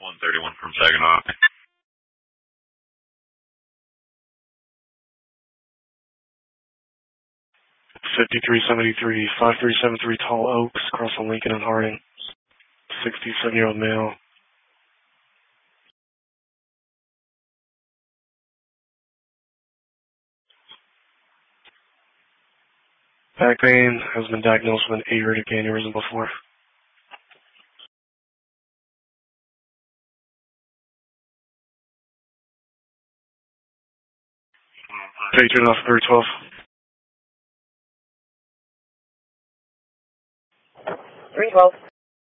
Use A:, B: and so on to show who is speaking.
A: 131 from Saginaw. 5373, 5373 Tall Oaks, crossing Lincoln and Harding. 67-year-old male. Back pain, has been diagnosed with an aortic aneurysm before. Patriot off 312.
B: 312.